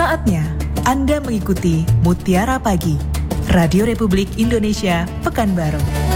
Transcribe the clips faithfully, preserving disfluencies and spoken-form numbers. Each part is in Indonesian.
Saatnya Anda mengikuti Mutiara Pagi, Radio Republik Indonesia, Pekanbaru.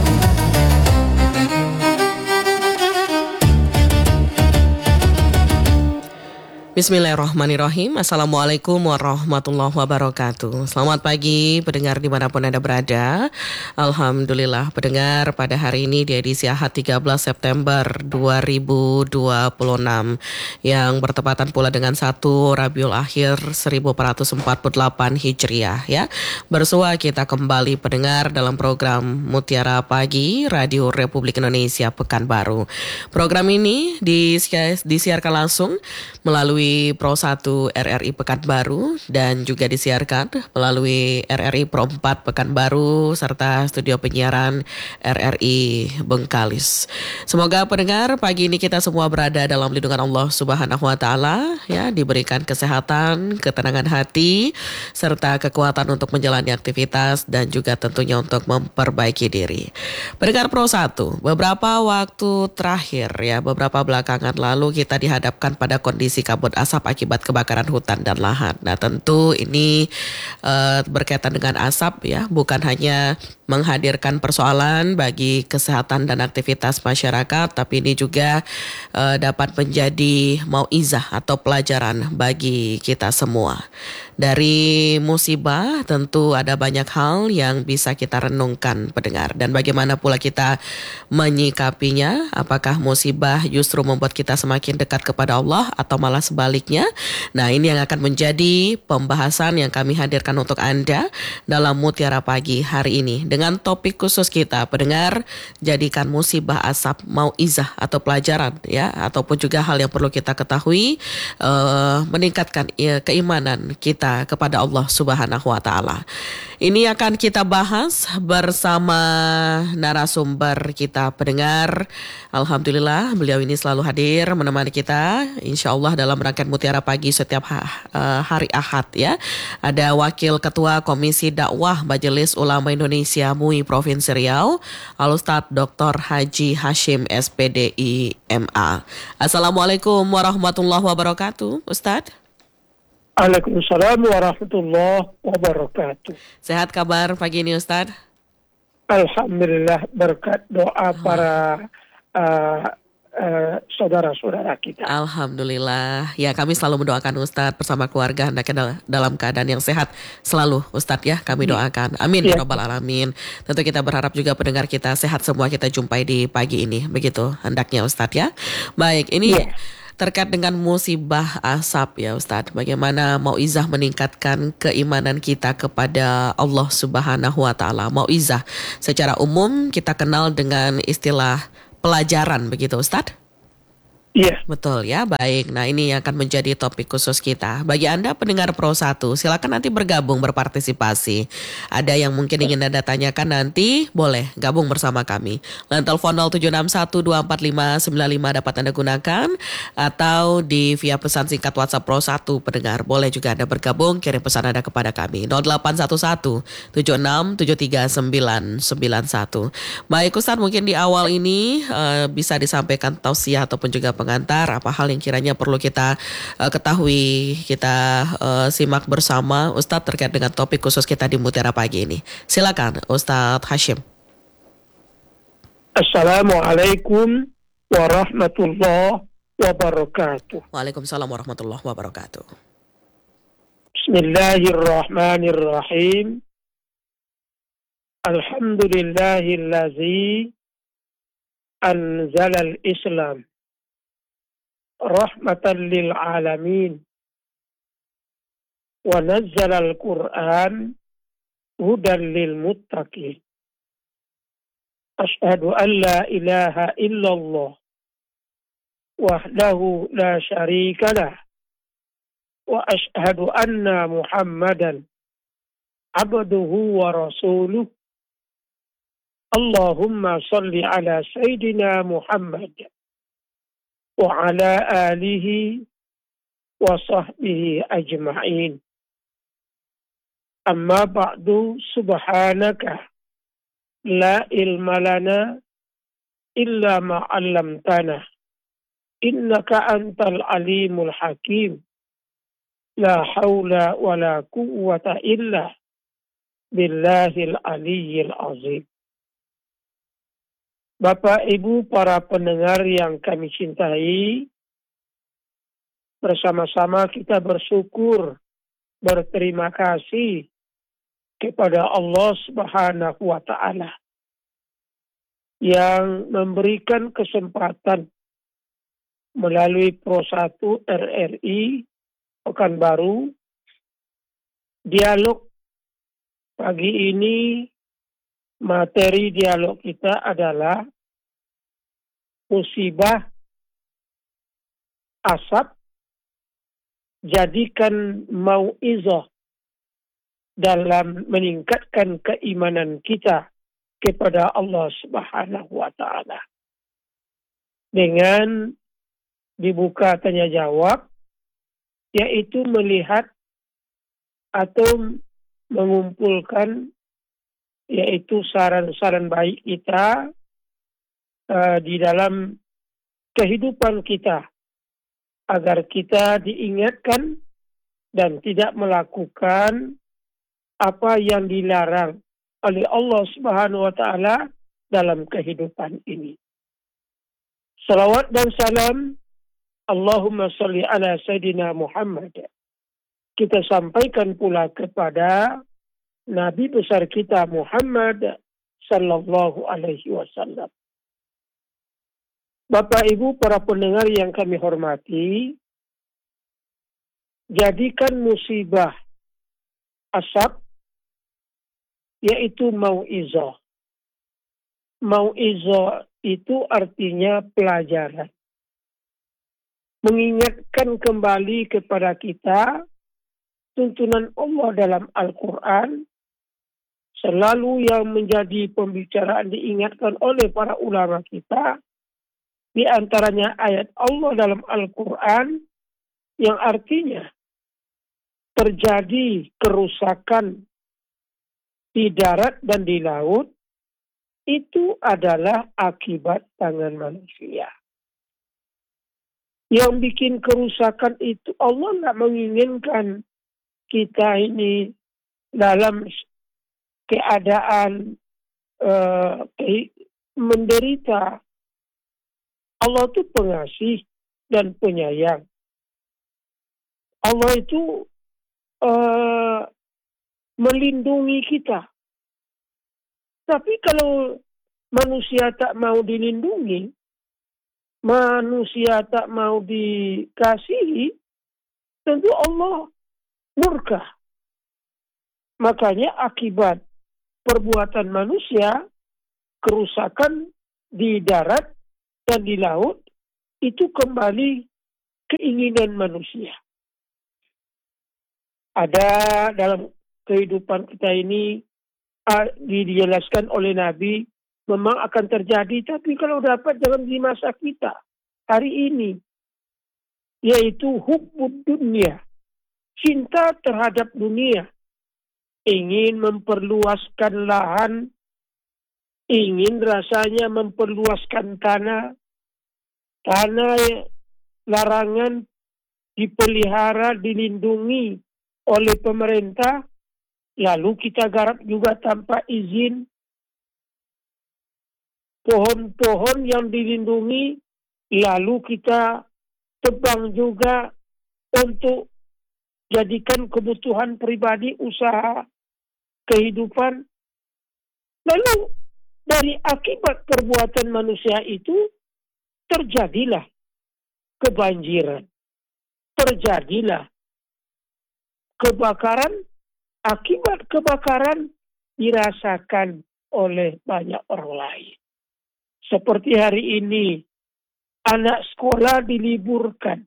Bismillahirrahmanirrahim. Assalamualaikum warahmatullahi wabarakatuh. Selamat pagi pendengar dimanapun Anda berada. Alhamdulillah pendengar, pada hari ini di edisi Ahad tiga belas September dua ribu dua puluh enam yang bertepatan pula dengan satu Rabiul Akhir seribu empat ratus empat puluh delapan Hijriah ya. Bersua kita kembali pendengar dalam program Mutiara Pagi Radio Republik Indonesia Pekanbaru. Program ini disiar- disiarkan langsung melalui Pro satu R R I Pekanbaru dan juga disiarkan melalui R R I Pro empat Pekanbaru serta studio penyiaran R R I Bengkalis. Semoga pendengar pagi ini kita semua berada dalam lindungan Allah Subhanahu wa taala ya, diberikan kesehatan, ketenangan hati serta kekuatan untuk menjalani aktivitas dan juga tentunya untuk memperbaiki diri. Pendengar Pro satu, beberapa waktu terakhir ya, beberapa belakangan lalu kita dihadapkan pada kondisi kabut asap akibat kebakaran hutan dan lahan. Nah tentu ini uh, berkaitan dengan asap ya, bukan hanya menghadirkan persoalan bagi kesehatan dan aktivitas masyarakat, tapi ini juga uh, dapat menjadi mauizah atau pelajaran bagi kita semua. Dari musibah tentu ada banyak hal yang bisa kita renungkan pendengar, dan bagaimana pula kita menyikapinya. Apakah musibah justru membuat kita semakin dekat kepada Allah atau malah sebaliknya? Nah ini yang akan menjadi pembahasan yang kami hadirkan untuk Anda dalam Mutiara Pagi hari ini dengan topik khusus kita pendengar, jadikan musibah asap mauizah atau pelajaran ya, ataupun juga hal yang perlu kita ketahui uh, meningkatkan ya, keimanan kita kepada Allah Subhanahu wa taala. Ini akan kita bahas bersama narasumber kita pendengar. Alhamdulillah beliau ini selalu hadir menemani kita insya Allah dalam rangkaian Mutiara Pagi setiap ha- uh, hari Ahad ya. Ada Wakil Ketua Komisi Dakwah Majelis Ulama Indonesia M U I Provinsi Riau, Al-Ustadz Doktor Haji Hashim S P D I M A. Assalamualaikum warahmatullahi wabarakatuh, Ustadz. Waalaikumsalam warahmatullahi wabarakatuh. Sehat kabar pagi ini Ustadz? Alhamdulillah berkat doa para uh, uh, saudara-saudara kita. Alhamdulillah. Ya kami selalu mendoakan Ustadz bersama keluarga hendaknya dalam keadaan yang sehat selalu Ustadz ya. Kami doakan. Amin ya rabbal alamin. Tentu kita berharap juga pendengar kita sehat semua kita jumpai di pagi ini. Begitu hendaknya Ustadz ya. Baik ini ya. Terkait dengan musibah asap ya Ustadz, bagaimana mauizah meningkatkan keimanan kita kepada Allah Subhanahu wa taala. Mauizah secara umum kita kenal dengan istilah pelajaran begitu Ustadz? Iya. Betul ya, baik. Nah ini akan menjadi topik khusus kita. Bagi Anda pendengar Pro satu, silakan nanti bergabung, berpartisipasi. Ada yang mungkin ingin Anda tanyakan nanti, boleh gabung bersama kami. Line telepon nol tujuh enam satu dua empat lima sembilan lima dapat Anda gunakan. Atau di via pesan singkat WhatsApp Pro satu pendengar. Boleh juga Anda bergabung, kirim pesan Anda kepada kami. nol delapan satu satu tujuh enam tujuh tiga sembilan sembilan satu. Baik Ustaz, mungkin di awal ini uh, bisa disampaikan tausiah ataupun juga pengantar, apa hal yang kiranya perlu kita uh, ketahui, kita uh, simak bersama Ustadz terkait dengan topik khusus kita di Mutiara Pagi ini. Silakan Ustadz Hashim. Assalamualaikum warahmatullahi wabarakatuh. Waalaikumsalam warahmatullahi wabarakatuh. Bismillahirrahmanirrahim. Alhamdulillahillazi anzalal Islam rahmatan lil alamin wa nazzalal Qur'an hudan lil muttaqin. Asyhadu an la ilaha illallah wahdahu la syarika lah wa asyhadu anna Muhammadan abduhu wa rasuluh. Allahumma salli ala sayyidina Muhammad wa ala alihi wa sahbihi ajma'in. Amma ba'du, subhanaka la ilma lana illa ma 'allamtana innaka antal alimul hakim. La haula wa la quwwata illa billahil aliyyil azim. Bapak Ibu para pendengar yang kami cintai, bersama-sama kita bersyukur, berterima kasih kepada Allah Subhanahu wa Ta'ala yang memberikan kesempatan melalui Pro satu R R I Pekanbaru, dialog pagi ini. Materi dialog kita adalah musibah asap, jadikan mau'izah dalam meningkatkan keimanan kita kepada Allah Subhanahu wa Ta'ala. Dengan dibuka tanya jawab, yaitu melihat atau mengumpulkan yaitu saran-saran baik kita uh, di dalam kehidupan kita, agar kita diingatkan dan tidak melakukan apa yang dilarang oleh Allah Subhanahu wa Ta'ala dalam kehidupan ini. Salawat dan salam Allahumma salli ala Sayyidina Muhammad kita sampaikan pula kepada Nabi besar kita Muhammad sallallahu alaihi wasallam. Bapak Ibu para pendengar yang kami hormati, jadikan musibah asap yaitu mau'izah. Mau'izah itu artinya pelajaran. Mengingatkan kembali kepada kita tuntunan Allah dalam Al-Quran, selalu yang menjadi pembicaraan diingatkan oleh para ulama kita, di antaranya ayat Allah dalam Al-Quran yang artinya terjadi kerusakan di darat dan di laut, itu adalah akibat tangan manusia. Yang bikin kerusakan itu Allah tidak menginginkan kita ini dalam keadaan uh, menderita. Allah itu pengasih dan penyayang. Allah itu uh, melindungi kita. Tapi kalau manusia tak mau dilindungi, manusia tak mau dikasihi, tentu Allah murka. Makanya akibat perbuatan manusia, kerusakan di darat dan di laut, itu kembali keinginan manusia. Ada dalam kehidupan kita ini, dijelaskan oleh Nabi, memang akan terjadi, tapi kalau dapat dalam di masa kita, hari ini, yaitu hubbud dunia, cinta terhadap dunia, ingin memperluaskan lahan, ingin rasanya memperluaskan tanah, tanah larangan dipelihara, dilindungi oleh pemerintah, lalu kita garap juga tanpa izin. Pohon-pohon yang dilindungi, lalu kita tebang juga untuk jadikan kebutuhan pribadi, usaha, kehidupan. Lalu dari akibat perbuatan manusia itu terjadilah kebanjiran, terjadilah kebakaran. Akibat kebakaran dirasakan oleh banyak orang lain. Seperti hari ini, anak sekolah diliburkan.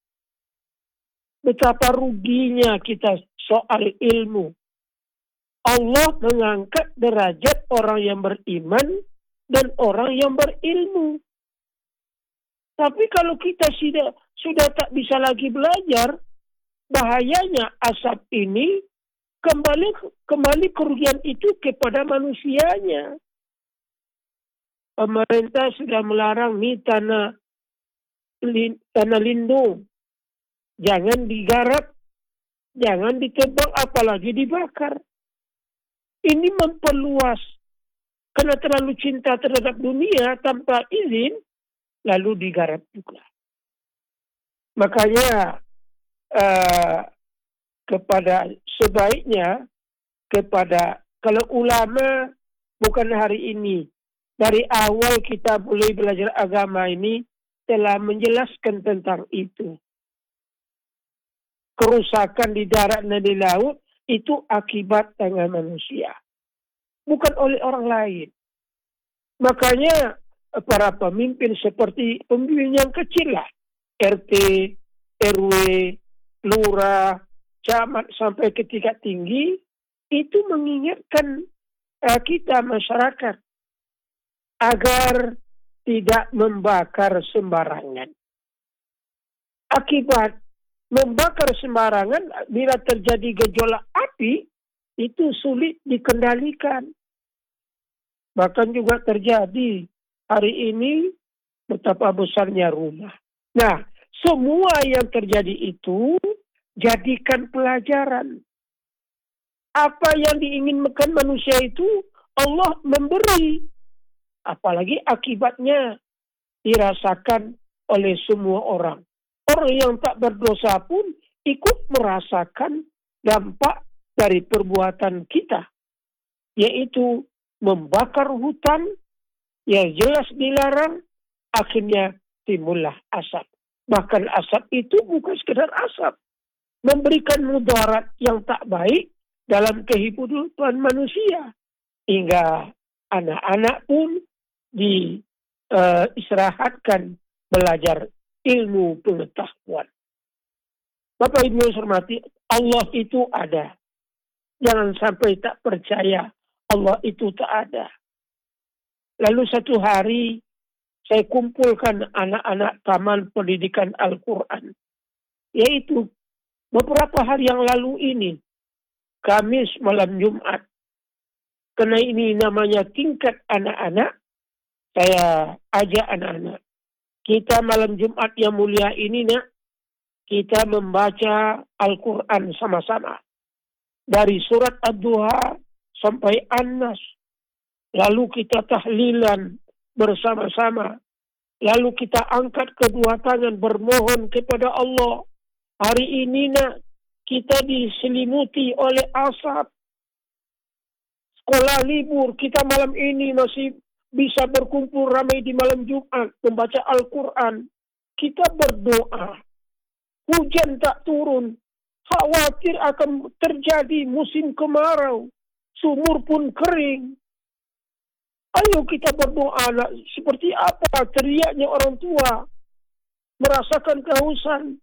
Betapa ruginya kita soal ilmu. Allah mengangkat derajat orang yang beriman dan orang yang berilmu. Tapi kalau kita sudah, sudah tak bisa lagi belajar, bahayanya asap ini kembali kembali kerugian itu kepada manusianya. Pemerintah sudah melarang nih tanah tanah lindung, jangan digarap jangan ditebang apalagi dibakar. Ini memperluas. Karena terlalu cinta terhadap dunia tanpa izin, lalu digarap juga. Makanya uh, kepada sebaiknya, kepada kalau ulama bukan hari ini, dari awal kita mulai belajar agama ini telah menjelaskan tentang itu. Kerusakan di darat dan di laut itu akibat tangan manusia, bukan oleh orang lain. Makanya para pemimpin seperti pemimpin yang kecil lah, R T, R W, lurah, camat sampai ke tingkat tinggi, itu mengingatkan uh, kita masyarakat agar tidak membakar sembarangan. Akibat membakar sembarangan, bila terjadi gejolak api, itu sulit dikendalikan. Bahkan juga terjadi hari ini betapa besarnya rumah. Nah, semua yang terjadi itu jadikan pelajaran. Apa yang diinginkan manusia itu Allah memberi. Apalagi akibatnya dirasakan oleh semua orang. Orang yang tak berdosa pun ikut merasakan dampak dari perbuatan kita. Yaitu membakar hutan yang jelas dilarang, akhirnya timbullah asap. Bahkan asap itu bukan sekedar asap. Memberikan mudarat yang tak baik dalam kehidupan manusia. Hingga anak-anak pun diistirahatkan uh, belajar ilmu pengetahuan. Bapak Ibu yang hormati, Allah itu ada. Jangan sampai tak percaya Allah itu tak ada. Lalu satu hari saya kumpulkan anak-anak Taman Pendidikan Al-Quran. Yaitu beberapa hari yang lalu ini, Kamis malam Jumat. Karena ini namanya tingkat anak-anak, saya ajak anak-anak. Kita malam Jumat yang mulia ini, nak, kita membaca Al-Quran sama-sama. Dari surat Ad-Duha sampai An-Nas. Lalu kita tahlilan bersama-sama. Lalu kita angkat kedua tangan bermohon kepada Allah. Hari ini, nak, kita diselimuti oleh asap. Sekolah libur, kita malam ini masih bisa berkumpul ramai di malam Jumat, membaca Al-Quran. Kita berdoa. Hujan tak turun. Khawatir akan terjadi musim kemarau. Sumur pun kering. Ayo kita berdoa. Seperti apa teriaknya orang tua. Merasakan kehausan.